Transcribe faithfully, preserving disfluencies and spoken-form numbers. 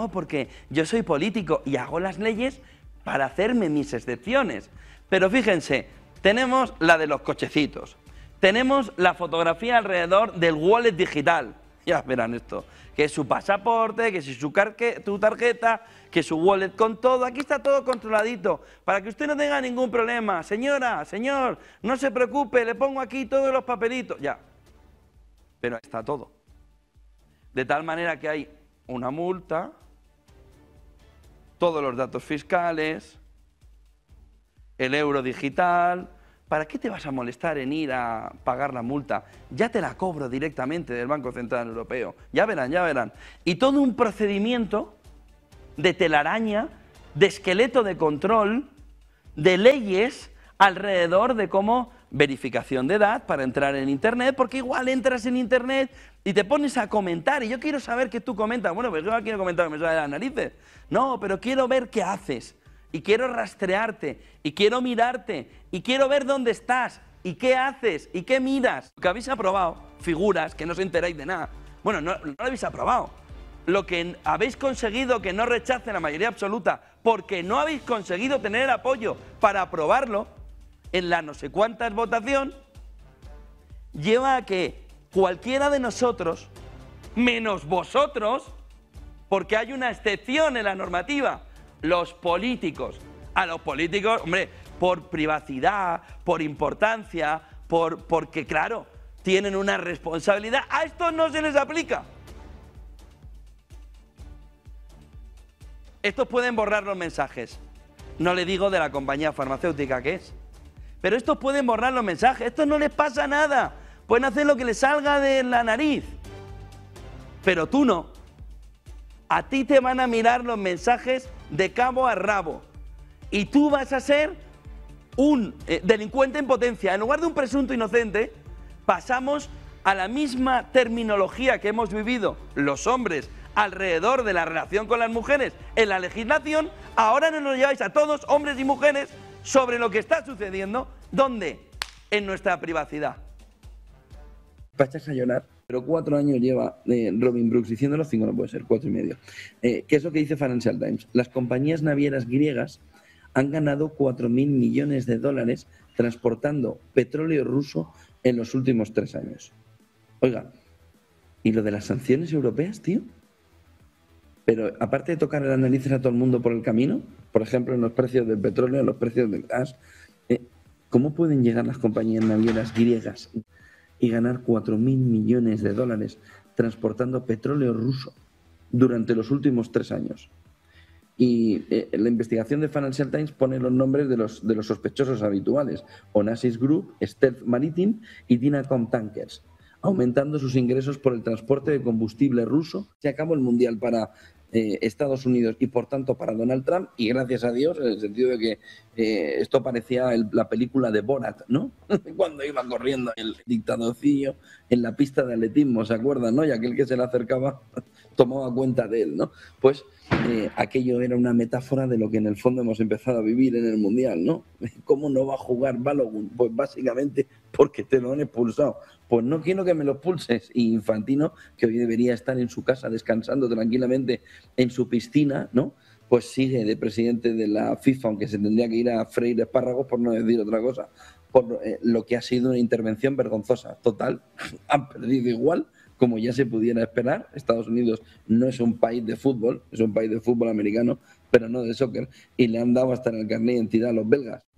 no, porque yo soy político y hago las leyes para hacerme mis excepciones. Pero fíjense, tenemos la de los cochecitos, tenemos la fotografía alrededor del wallet digital, ya verán esto, que es su pasaporte, que es su, carque, tu tarjeta, que es su wallet con todo, aquí está todo controladito, para que usted no tenga ningún problema. Señora, señor, no se preocupe, le pongo aquí todos los papelitos, ya, pero está todo. De tal manera que hay una multa, todos los datos fiscales, el euro digital. ¿Para qué te vas a molestar en ir a pagar la multa? Ya te la cobro directamente del Banco Central Europeo. Ya verán, ya verán. Y todo un procedimiento de telaraña, de esqueleto de control, de leyes alrededor de cómo verificación de edad para entrar en Internet, porque igual entras en Internet y te pones a comentar, y yo quiero saber qué tú comentas. Bueno, pues yo no quiero comentar que me sale de las narices. No, pero quiero ver qué haces, y quiero rastrearte, y quiero mirarte, y quiero ver dónde estás, y qué haces, y qué miras. Lo que habéis aprobado, figuras, que no os enteráis de nada. Bueno, no, no lo habéis aprobado. Lo que habéis conseguido que no rechace la mayoría absoluta, porque no habéis conseguido tener el apoyo para aprobarlo, en la no sé cuántas votación, lleva a que cualquiera de nosotros, menos vosotros, porque hay una excepción en la normativa, los políticos, a los políticos, hombre, por privacidad, por importancia, por, porque claro, tienen una responsabilidad, a estos no se les aplica. Estos pueden borrar los mensajes, no le digo de la compañía farmacéutica que es. Pero estos pueden borrar los mensajes, a estos no les pasa nada, pueden hacer lo que les salga de la nariz. Pero tú no. A ti te van a mirar los mensajes de cabo a rabo. Y tú vas a ser un eh, delincuente en potencia. En lugar de un presunto inocente, pasamos a la misma terminología que hemos vivido los hombres alrededor de la relación con las mujeres en la legislación. Ahora nos lo lleváis a todos, hombres y mujeres, sobre lo que está sucediendo. ¿Dónde? En nuestra privacidad. Pachas a llorar, pero cuatro años lleva eh, Robin Brooks diciéndolo, cinco no puede ser, cuatro y medio. Eh, ¿Qué es lo que dice Financial Times? Las compañías navieras griegas han ganado cuatro mil millones de dólares transportando petróleo ruso en los últimos tres años. Oiga, ¿y lo de las sanciones europeas, tío? Pero aparte de tocar las narices a todo el mundo por el camino, por ejemplo, en los precios del petróleo, en los precios del gas, eh, ¿cómo pueden llegar las compañías navieras griegas y ganar cuatro mil millones de dólares transportando petróleo ruso durante los últimos tres años? Y eh, la investigación de Financial Times pone los nombres de los, de los sospechosos habituales: Onassis Group, Stealth Maritime y Dynacom Tankers, aumentando sus ingresos por el transporte de combustible ruso. Se acabó el mundial para eh, Estados Unidos y por tanto para Donald Trump, y gracias a Dios, en el sentido de que eh, esto parecía el, la película de Borat, ¿no? Cuando iba corriendo el dictadorcillo en la pista de atletismo, ¿se acuerdan, no? Y aquel que se le acercaba tomaba cuenta de él, ¿no? Pues eh, aquello era una metáfora de lo que en el fondo hemos empezado a vivir en el mundial, ¿no? ¿Cómo no va a jugar Balogun? Pues básicamente porque te lo han expulsado. Pues no quiero que me lo expulses. Y Infantino, que hoy debería estar en su casa descansando tranquilamente en su piscina, ¿no? Pues sigue de presidente de la FIFA, aunque se tendría que ir a freír espárragos, por no decir otra cosa, por eh, lo que ha sido una intervención vergonzosa. Total, han perdido igual, como ya se pudiera esperar. Estados Unidos no es un país de fútbol, es un país de fútbol americano, pero no de soccer, y le han dado hasta en el carnet de identidad a los belgas.